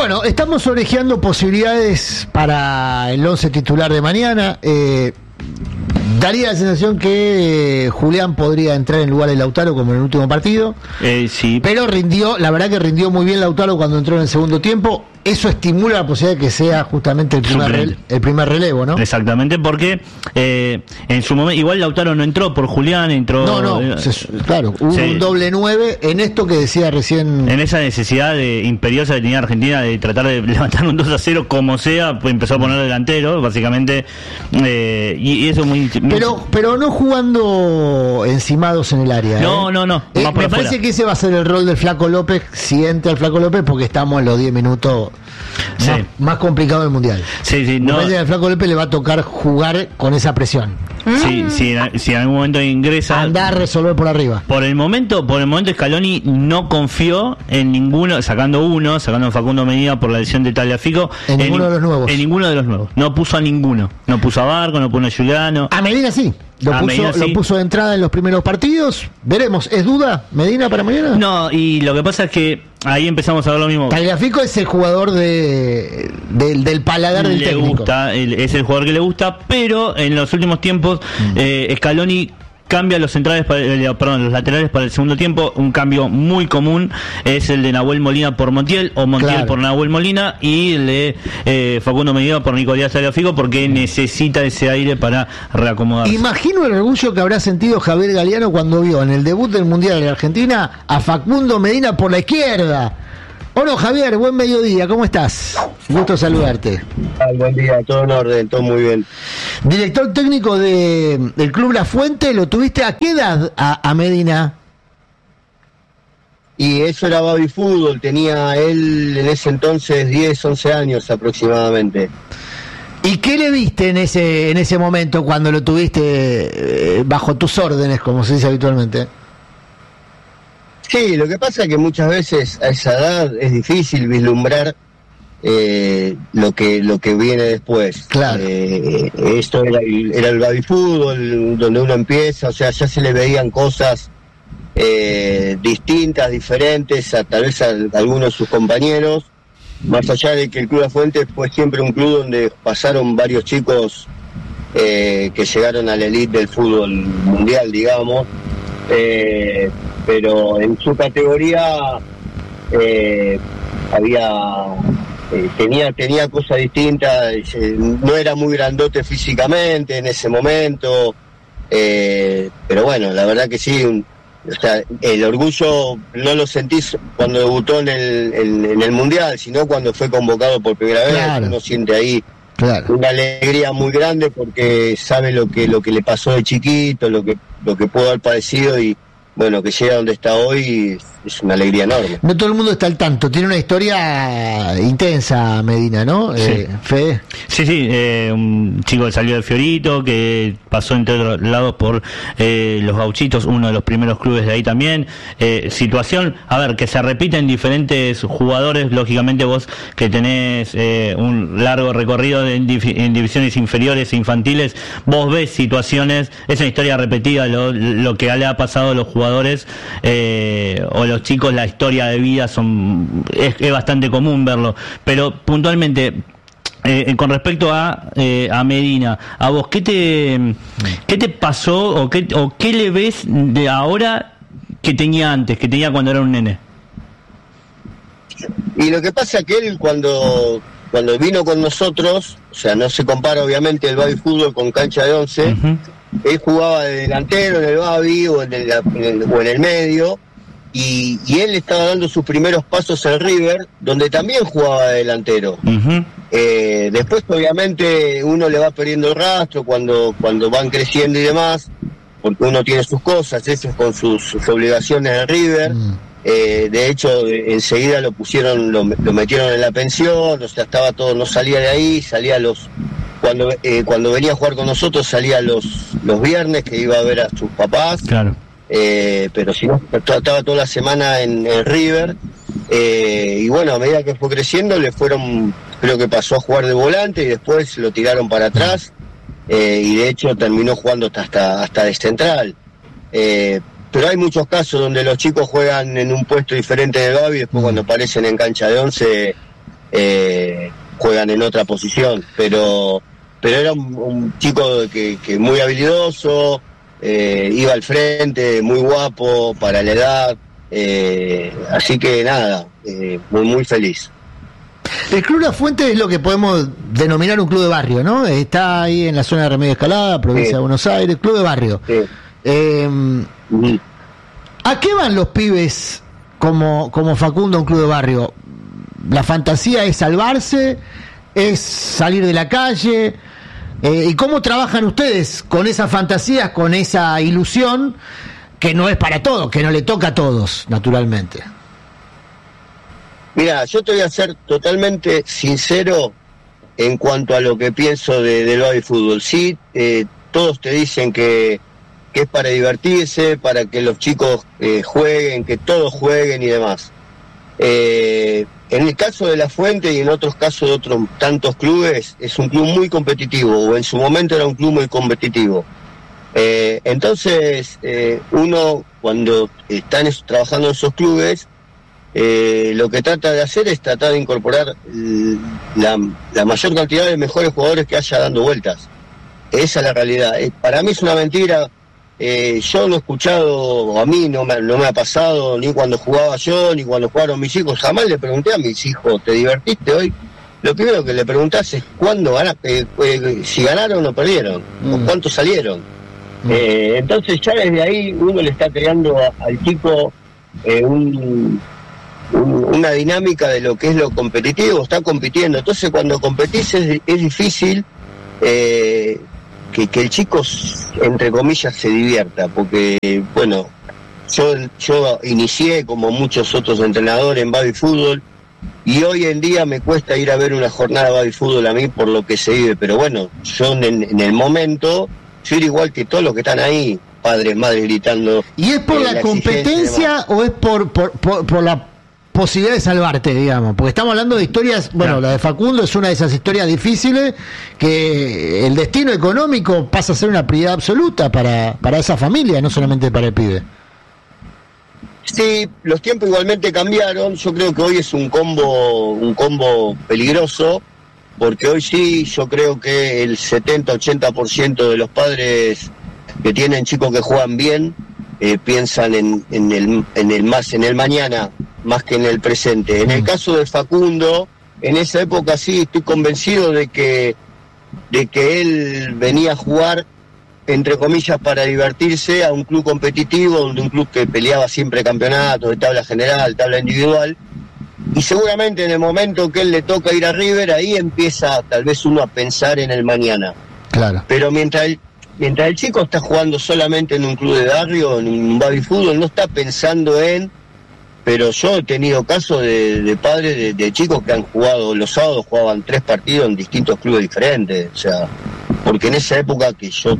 Bueno, estamos orejeando posibilidades para el 11 titular de mañana. Daría la sensación que Julián podría entrar en lugar de Lautaro como en el último partido. Sí. Pero la verdad que rindió muy bien Lautaro cuando entró en el segundo tiempo. Eso estimula la posibilidad de que sea justamente el primer relevo, ¿no? Exactamente, porque en su momento, igual Lautaro no entró por Julián, entró... Claro, hubo un doble 9 en esto que decía recién... En esa necesidad imperiosa que tenía Argentina de tratar de levantar un 2-0 como sea, pues empezó a poner delantero, básicamente, y eso es muy... Pero no jugando encimados en el área. No. Me parece que ese va a ser el rol del Flaco López, si entra el Flaco López, porque estamos en los 10 minutos más complicados del Mundial. Sí, me parece que al Flaco López le va a tocar jugar con esa presión. Si en algún momento ingresa, andar a resolver por arriba. Por el momento Scaloni no confió en ninguno, sacando a Facundo Medina por la lesión de Tagliafico, en ninguno de los nuevos. No puso a ninguno. No puso a Barco, no puso a Giuliano. A Medina sí. Lo puso de entrada en los primeros partidos. Veremos. ¿Es duda Medina para mañana? No, y lo que pasa es que ahí empezamos a ver lo mismo. Tagliafico es el jugador del paladar del técnico. Es el jugador que le gusta, pero en los últimos tiempos Scaloni cambia los los laterales para el segundo tiempo. Un cambio muy común es el de Nahuel Molina por Montiel, o Montiel por Nahuel Molina, y el de Facundo Medina por Nicolás Tagliafico, porque necesita ese aire para reacomodarse. Imagino el orgullo que habrá sentido Javier Galeano cuando vio en el debut del Mundial de Argentina a Facundo Medina por la izquierda. Hola Javier, buen mediodía, ¿cómo estás? Gusto saludarte. Buen día, todo en orden, todo muy bien. Director técnico del Club La Fuente, ¿lo tuviste a qué edad a Medina? Y eso era baby fútbol, tenía él en ese entonces 10, 11 años aproximadamente. ¿Y qué le viste en ese momento cuando lo tuviste bajo tus órdenes, como se dice habitualmente? Sí, lo que pasa es que muchas veces a esa edad es difícil vislumbrar lo que viene después. Claro. Esto era el baby fútbol, donde uno empieza, o sea, ya se le veían cosas distintas, diferentes a tal vez a algunos de sus compañeros, más allá de que el Club La Fuente fue siempre un club donde pasaron varios chicos que llegaron a la elite del fútbol mundial, digamos. Pero en su categoría tenía cosas distintas, no era muy grandote físicamente en ese momento, pero bueno, la verdad que sí, o sea, el orgullo no lo sentís cuando debutó en el Mundial, sino cuando fue convocado por primera vez. Uno siente ahí una alegría muy grande porque sabe lo que le pasó de chiquito, lo que pudo haber padecido, y bueno, que llega donde está hoy es una alegría enorme. No todo el mundo está al tanto, tiene una historia intensa Medina, ¿no? Sí. Fede. Sí, un chico que salió del Fiorito, que pasó entre otros lados por los Gauchitos, uno de los primeros clubes de ahí también. Situación, a ver, que se repite en diferentes jugadores, lógicamente vos que tenés un largo recorrido en divisiones inferiores e infantiles, vos ves situaciones, es una historia repetida, lo que le ha pasado a los jugadores o los chicos, la historia de vida es bastante común verlo, pero puntualmente con respecto a Medina, a vos, ¿qué te pasó o qué le ves de ahora que tenía cuando era un nene? Y lo que pasa es que él cuando vino con nosotros, o sea, no se compara obviamente el baby fútbol con cancha de 11, uh-huh. Él jugaba de delantero en el baby o en el medio, y él estaba dando sus primeros pasos en River, donde también jugaba de delantero. Uh-huh. Después obviamente uno le va perdiendo el rastro cuando van creciendo y demás, porque uno tiene sus cosas, eso con sus obligaciones en River. Uh-huh. De hecho enseguida lo metieron en la pensión, o sea, estaba todo, no salía de ahí, salía cuando venía a jugar con nosotros salía los viernes, que iba a ver a sus papás. Claro. Pero si no, estaba toda la semana en River, y bueno, a medida que fue creciendo creo que pasó a jugar de volante y después lo tiraron para atrás, y de hecho terminó jugando hasta de central. Pero hay muchos casos donde los chicos juegan en un puesto diferente del baby y después cuando aparecen en cancha de 11 juegan en otra posición, pero era un chico que muy habilidoso, iba al frente, muy guapo para la edad, así que nada, muy feliz. El Club La Fuente es lo que podemos denominar un club de barrio, ¿no? Está ahí en la zona de Remedio Escalada, provincia de Buenos Aires, club de barrio. Sí. ¿A qué van los pibes como Facundo a un club de barrio? ¿La fantasía es salvarse? ¿Es salir de la calle? ¿Y cómo trabajan ustedes con esas fantasías, con esa ilusión que no es para todos, que no le toca a todos, naturalmente? Mira, yo te voy a ser totalmente sincero en cuanto a lo que pienso del baby fútbol. Sí, todos te dicen que es para divertirse, para que los chicos jueguen, que todos jueguen y demás. En el caso de La Fuente y en otros casos de otros tantos clubes, es un club muy competitivo, o en su momento era un club muy competitivo. Entonces, uno cuando está trabajando en esos clubes, lo que trata de hacer es tratar de incorporar la mayor cantidad de mejores jugadores que haya dando vueltas. Esa es la realidad. Para mí es una mentira. Yo no he escuchado, a mí no me ha pasado ni cuando jugaba yo, ni cuando jugaron mis hijos. Jamás le pregunté a mis hijos, ¿te divertiste hoy? Lo primero que le preguntás es cuándo si ganaron o perdieron, o cuántos salieron. Entonces ya desde ahí uno le está creando al chico una dinámica de lo que es lo competitivo, está compitiendo. Entonces cuando competís es difícil que el chico, entre comillas, se divierta, porque, bueno, yo inicié como muchos otros entrenadores en baby fútbol, y hoy en día me cuesta ir a ver una jornada de baby fútbol a mí por lo que se vive, pero bueno, yo en el momento, yo era igual que todos los que están ahí, padres, madres gritando. ¿Y es por la competencia o es por la posibilidad de salvarte, digamos? Porque estamos hablando de historias, bueno, la de Facundo es una de esas historias difíciles que el destino económico pasa a ser una prioridad absoluta para esa familia, no solamente para el pibe. Sí, los tiempos igualmente cambiaron. Yo creo que hoy es un combo peligroso, porque hoy sí, yo creo que el 70-80% de los padres que tienen chicos que juegan bien piensan en el mañana más que en el presente. En el caso de Facundo, en esa época sí estoy convencido de que él venía a jugar, entre comillas, para divertirse a un club competitivo, de un club que peleaba siempre campeonatos, de tabla general, tabla individual, y seguramente en el momento que él le toca ir a River, ahí empieza tal vez uno a pensar en el mañana. Claro. Pero mientras el chico está jugando solamente en un club de barrio, en un baby fútbol, no está pensando pero yo he tenido casos de padres de chicos que han jugado, los sábados jugaban 3 partidos en distintos clubes diferentes, o sea, porque en esa época que yo,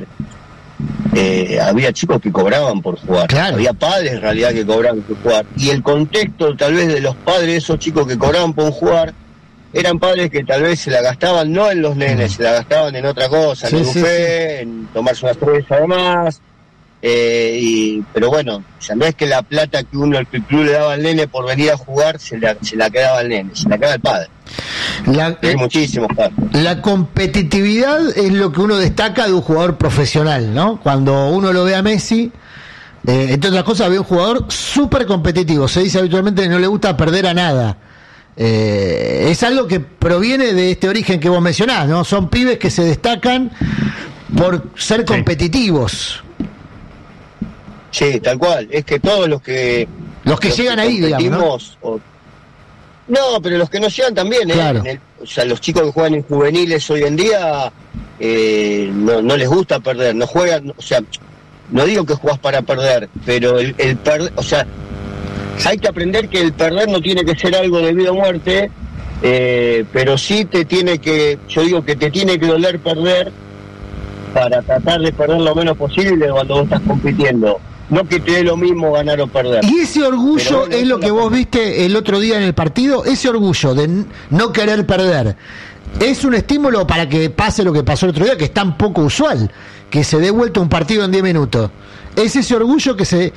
había chicos que cobraban por jugar, claro. Había padres en realidad que cobraban por jugar, y el contexto tal vez de los padres de esos chicos que cobraban por jugar, eran padres que tal vez se la gastaban no en los nenes, se la gastaban en otra cosa, en el buffet, en tomarse una cerveza además. Pero bueno, ya no es que la plata que el club le daba al nene por venir a jugar se la quedaba al nene, se la quedaba al padre. Hay muchísimos padres. La competitividad es lo que uno destaca de un jugador profesional, ¿no? Cuando uno lo ve a Messi, entre otras cosas, ve un jugador súper competitivo. Se dice habitualmente que no le gusta perder a nada. Es algo que proviene de este origen que vos mencionás, ¿no? Son pibes que se destacan por ser competitivos. Sí, tal cual. Es que todos los que llegan ahí, digamos, ¿no? No, pero los que no llegan también, claro. O sea, los chicos que juegan en juveniles hoy en día no les gusta perder, no juegan, o sea, no digo que jugás para perder, pero el perder, o sea, hay que aprender que el perder no tiene que ser algo de vida o muerte, pero sí yo digo que te tiene que doler perder para tratar de perder lo menos posible cuando vos estás compitiendo. No que te dé lo mismo ganar o perder. Y ese orgullo es lo que vos viste el otro día en el partido, ese orgullo de no querer perder. Es un estímulo para que pase lo que pasó el otro día, que es tan poco usual, que se dé vuelta un partido en 10 minutos. Es ese orgullo que se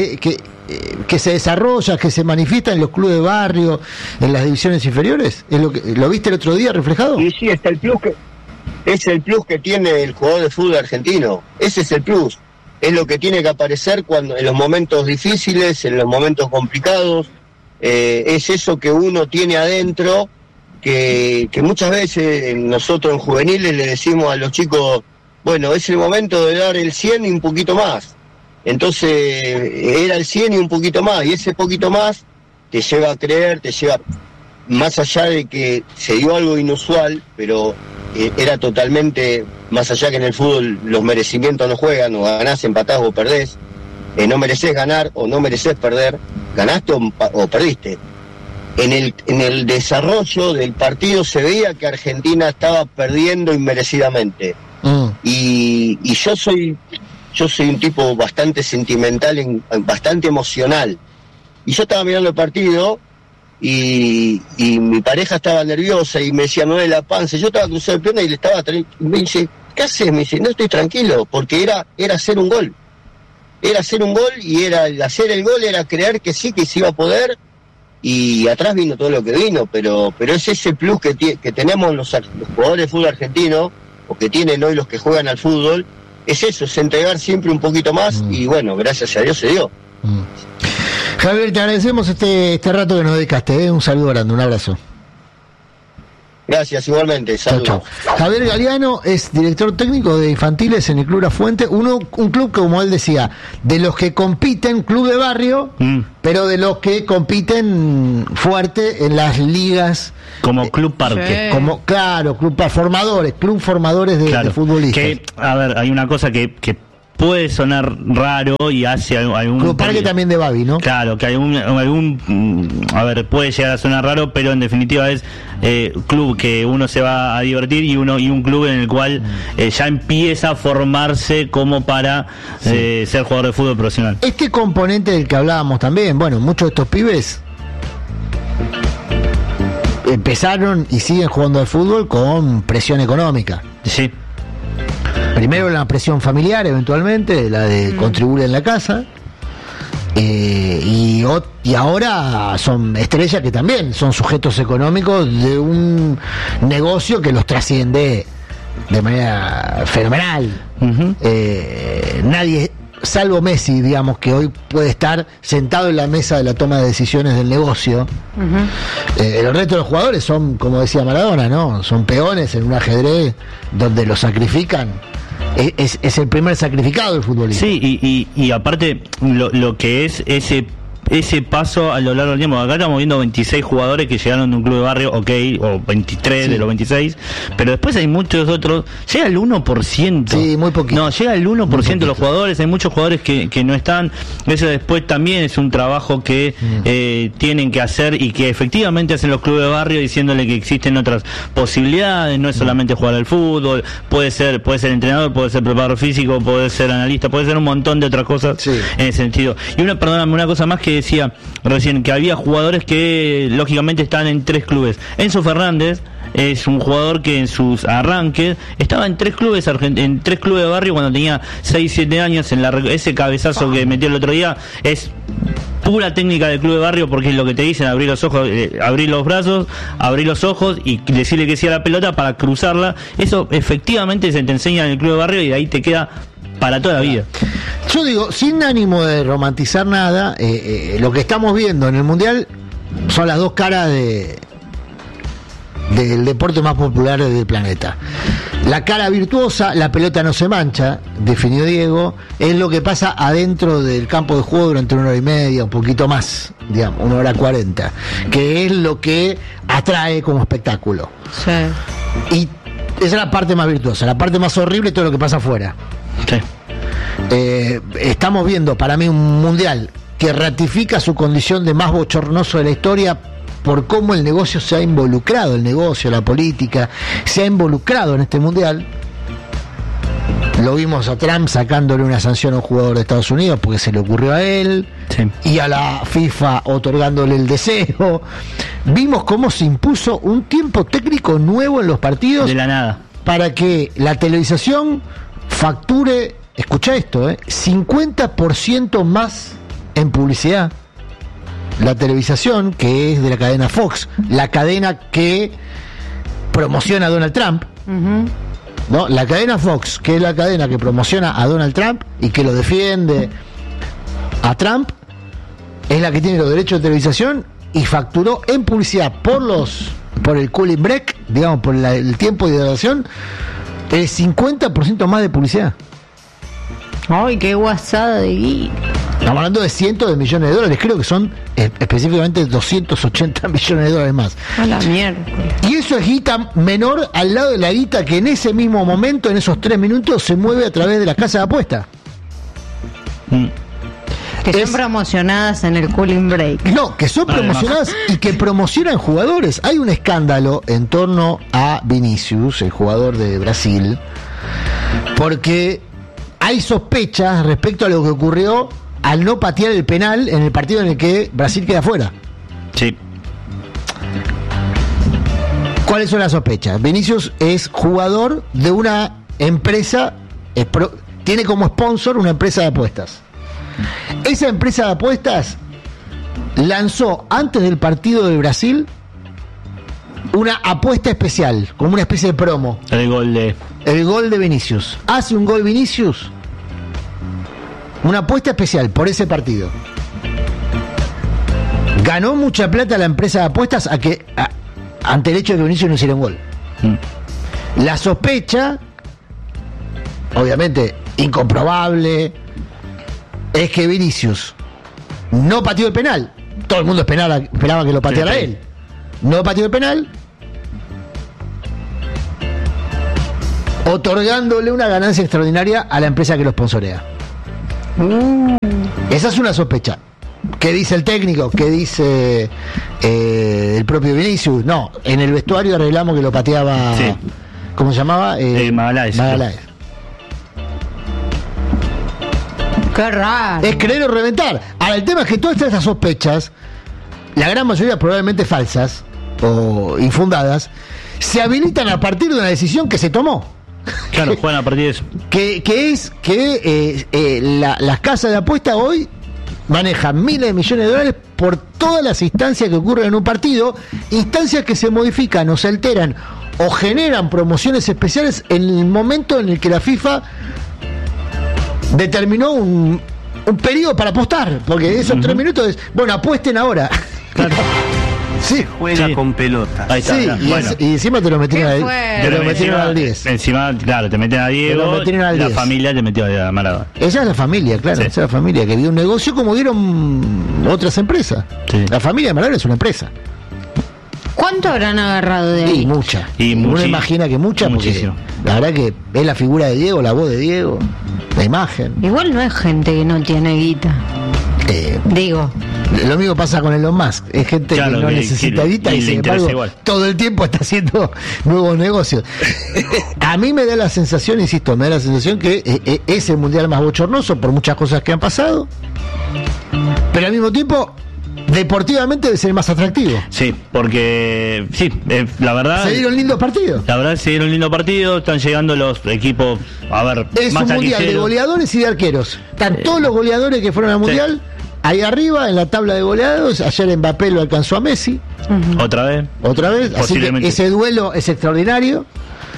desarrolla, que se manifiesta en los clubes de barrio, en las divisiones inferiores. ¿Lo viste el otro día reflejado? Sí, está el plus es el plus que tiene el jugador de fútbol argentino. Ese es el plus. Es lo que tiene que aparecer cuando en los momentos difíciles, en los momentos complicados. Es eso que uno tiene adentro, que muchas veces nosotros en juveniles le decimos a los chicos, bueno, es el momento de dar el 100 y un poquito más. Entonces era el 100 y un poquito más, y ese poquito más te lleva a creer, te lleva, más allá de que se dio algo inusual, pero era totalmente, más allá que en el fútbol los merecimientos no juegan, o ganás, empatás o perdés, no mereces ganar o no mereces perder, ganaste o perdiste. En el desarrollo del partido se veía que Argentina estaba perdiendo inmerecidamente. Y yo soy un tipo bastante sentimental, bastante emocional. Y yo estaba mirando el partido y mi pareja estaba nerviosa y me decía, me duele la panza. Yo estaba cruzado de pierna y le estaba... Me dice, ¿qué haces? Me dice, no, estoy tranquilo, porque era hacer un gol. Era hacer un gol, y hacer el gol era creer que sí, que se iba a poder, y atrás vino todo lo que vino, pero es ese plus que tenemos los jugadores de fútbol argentino, o que tienen hoy los que juegan al fútbol, es eso, es entregar siempre un poquito más, y bueno, gracias a Dios se dio. Javier, te agradecemos este rato que nos dedicaste, un saludo grande, un abrazo. Gracias, igualmente, saludos. Chau. Javier Galeano es director técnico de infantiles en el Club La Fuente, un club que, como él decía, de los que compiten, club de barrio, pero de los que compiten fuerte en las ligas. Como Club Parque. Sí. Club formadores de futbolistas. Que, a ver, hay una cosa que puede sonar raro y hace algún... Club Parque también de Babi, ¿no? Claro, que a ver, puede llegar a sonar raro, pero en definitiva es club que uno se va a divertir y un club en el cual ya empieza a formarse como para ser jugador de fútbol profesional. Este componente del que hablábamos también, bueno, muchos de estos pibes empezaron y siguen jugando al fútbol con presión económica. Sí. Primero la presión familiar, eventualmente, la de contribuir en la casa, y ahora son estrellas que también son sujetos económicos de un negocio que los trasciende de manera fenomenal. Nadie, salvo Messi, digamos, que hoy puede estar sentado en la mesa de la toma de decisiones del negocio. El resto de los jugadores son, como decía Maradona, ¿no? Son peones en un ajedrez donde los sacrifican. Es el primer sacrificado del futbolista. Sí, y aparte lo que es ese paso a lo largo del tiempo. Acá estamos viendo 26 jugadores que llegaron de un club de barrio, o 23 de los 26, pero después hay muchos otros, llega al 1%. Sí, muy poquito. No, llega al 1% de los jugadores, hay muchos jugadores que no están. Eso después también es un trabajo que tienen que hacer y que efectivamente hacen los clubes de barrio, diciéndole que existen otras posibilidades, no es solamente jugar al fútbol, puede ser entrenador, puede ser preparador físico, puede ser analista, puede ser un montón de otras cosas en ese sentido. Y una cosa más que decía recién, que había jugadores que lógicamente están en 3 clubes. Enzo Fernández es un jugador que en sus arranques estaba en 3 clubes de barrio cuando tenía 6-7 años. Ese cabezazo que metió el otro día es pura técnica del club de barrio, porque es lo que te dicen: abrir los ojos, abrir los brazos, abrir los ojos y decirle que sí a la pelota para cruzarla. Eso efectivamente se te enseña en el club de barrio y de ahí te queda para toda la vida. Yo digo, sin ánimo de romantizar nada, lo que estamos viendo en el Mundial son las dos caras del deporte más popular del planeta. La cara virtuosa, la pelota no se mancha, definió Diego, es lo que pasa adentro del campo de juego durante 1 hora y media, un poquito más, digamos, 1 hora 40, que es lo que atrae como espectáculo. Sí. Y esa es la parte más virtuosa. La parte más horrible es todo lo que pasa afuera. Sí. Estamos viendo, para mí, un mundial que ratifica su condición de más bochornoso de la historia por cómo el negocio se ha involucrado, la política se ha involucrado en este mundial. Lo vimos a Trump sacándole una sanción a un jugador de Estados Unidos porque se le ocurrió a él, y a la FIFA otorgándole el deseo. Vimos cómo se impuso un tiempo técnico nuevo en los partidos de la nada, para que la televisación facture, escucha esto, 50% más en publicidad. La televisación, que es de la cadena Fox, la cadena que promociona a Donald Trump, ¿no? La cadena Fox, que es la cadena que promociona a Donald Trump y que lo defiende a Trump, es la que tiene los derechos de televisación y facturó en publicidad por el cooling break, digamos, por el tiempo de hidratación, el 50% más de publicidad. Ay, qué guasada de guita. Estamos hablando de cientos de millones de dólares, creo que son específicamente 280 millones de dólares más. A la mierda. Y eso es guita menor al lado de la guita que en ese mismo momento, en esos 3 minutos, se mueve a través de las casas de apuestas. Que son promocionadas en el cooling break. No, que son promocionadas y que promocionan jugadores. Hay un escándalo en torno a Vinicius, el jugador de Brasil, porque hay sospechas respecto a lo que ocurrió al no patear el penal en el partido en el que Brasil queda fuera. Sí. ¿Cuáles son las sospechas? Vinicius es jugador de una empresa, tiene como sponsor una empresa de apuestas. Esa empresa de apuestas lanzó antes del partido de Brasil una apuesta especial, como una especie de promo. El gol de Vinicius. Hace un gol Vinicius, una apuesta especial por ese partido. Ganó mucha plata la empresa de apuestas ante el hecho de que Vinicius no hiciera un gol. La sospecha, obviamente incomprobable, es que Vinicius no pateó el penal. Todo el mundo esperaba que lo pateara él. No pateó el penal, otorgándole una ganancia extraordinaria a la empresa que lo sponsorea. Esa es una sospecha. ¿Qué dice el técnico? ¿Qué dice el propio Vinicius? No, en el vestuario arreglamos que lo pateaba. Sí. ¿Cómo se llamaba? Magaláes. Qué raro. Es creer o reventar. Ahora, el tema es que todas estas sospechas, la gran mayoría probablemente falsas o infundadas, se habilitan a partir de una decisión que se tomó. Claro, juegan a partir de eso. Que es que las casas de apuesta hoy manejan miles de millones de dólares por todas las instancias que ocurren en un partido, instancias que se modifican o se alteran o generan promociones especiales en el momento en el que la FIFA determinó un periodo para apostar, porque esos 3 minutos es, bueno, apuesten ahora. Claro. Sí, juega con pelota. Ahí está, sí, y encima te lo metieron al 10. Encima, claro, te meten a Diego, la familia te metió a Maradona. Esa es la familia, claro, esa es la familia que vio un negocio como vieron otras empresas. Sí. La familia de Maradona es una empresa. ¿Cuánto habrán agarrado de ahí? Y mucha. Uno imagina que mucha, muchísimo. La verdad que es la figura de Diego, la voz de Diego, la imagen. Igual no es gente que no tiene guita. Digo. Lo mismo pasa con Elon Musk. Es gente que no necesita guita y sin embargo todo el tiempo está haciendo nuevos negocios. A mí me da la sensación, insisto, que es el mundial más bochornoso por muchas cosas que han pasado, pero al mismo tiempo deportivamente debe ser más atractivo. Sí, porque la verdad se dieron lindos partidos. La verdad se dieron lindos partidos, están llegando los equipos, es un mundial de goleadores y de arqueros. Están todos los goleadores que fueron al mundial. Ahí arriba, en la tabla de goleados, ayer Mbappé lo alcanzó a Messi. Otra vez. Así que ese duelo es extraordinario.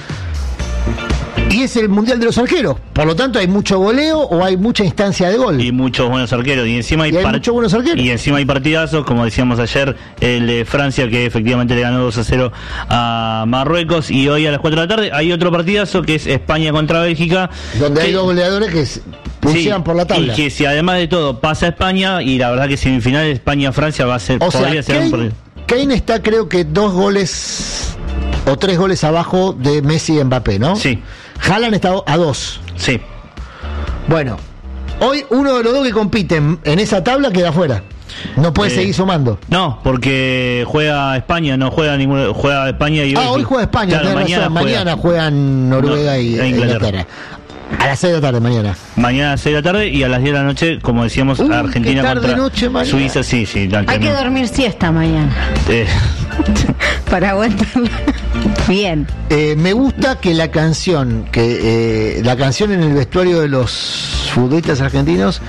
Y es el mundial de los arqueros. Por lo tanto, hay mucho goleo o hay mucha instancia de gol. Y muchos buenos arqueros. Y encima hay muchos buenos arqueros. Y encima hay partidazos, como decíamos ayer, el de Francia, que efectivamente le ganó 2-0 a Marruecos. Y hoy a las 4 de la tarde hay otro partidazo que es España contra Bélgica. Donde hay dos goleadores que pulsean por la tabla. Y que si además de todo pasa España, y la verdad que semifinal España-Francia va a ser. Podría ser un partido. Kane está, creo que 2 goles o 3 goles abajo de Messi y Mbappé, ¿no? Sí. Haaland está a 2. Sí. Bueno, hoy uno de los dos que compiten en esa tabla queda afuera. No puede seguir sumando. No, porque juega España, no juega ninguno, juega España y hoy juega España, claro, mañana juegan Noruega y Inglaterra. A las 6 de la tarde mañana. Mañana a las 6 de la tarde y a las 10 de la noche, como decíamos, Argentina contra noche, Suiza. Sí. Hay que dormir siesta mañana. para aguantarla. Bien. Me gusta que la canción en el vestuario de los futbolistas argentinos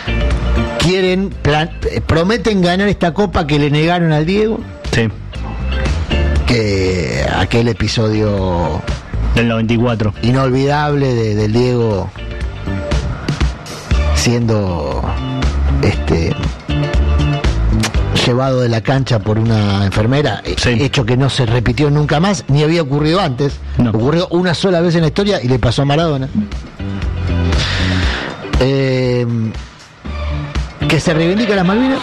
prometen ganar esta copa que le negaron al Diego. Sí. Que aquel episodio del 94 inolvidable del Diego siendo llevado de la cancha por una enfermera, sí. Hecho que no se repitió nunca más, ni había ocurrido antes. No. Ocurrió una sola vez en la historia y le pasó a Maradona. Que se reivindica las Malvinas.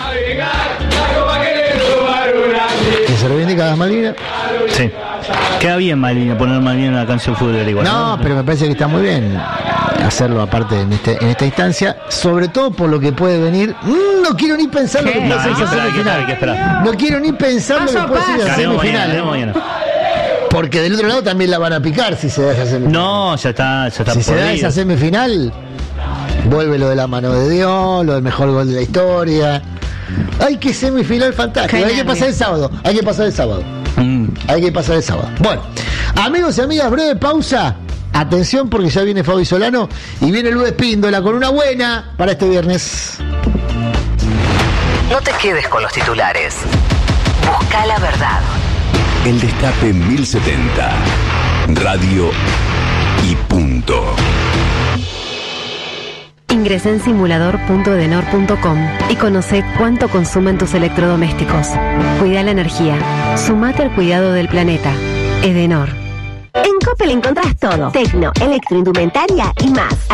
Que se reivindica las Malvinas. Sí. Queda bien Malvinas, poner Malvinas en una canción futbolera. No, pero me parece que está muy bien hacerlo aparte en esta instancia, sobre todo por lo que puede venir. No quiero ni pensar lo que puede ser esa semifinal. No quiero ni pensar lo que puede ser esa semifinal. Porque del otro lado también la van a picar si se da esa semifinal. No, ya está. Si se da esa semifinal, vuelve lo de la mano de Dios, lo del mejor gol de la historia. Ay, qué semifinal fantástico. Hay que pasar el sábado. Hay que pasar el sábado. Bueno, amigos y amigas, breve pausa. Atención porque ya viene Fabi Solano y viene Luis Píndola con una buena para este viernes. No te quedes con los titulares. Busca la verdad. El Destape 1070. Radio y punto. Ingresa en simulador.edenor.com y conoce cuánto consumen tus electrodomésticos. Cuida la energía. Sumate al cuidado del planeta. Edenor. En Coppel encontrás todo. Tecno, electroindumentaria y más.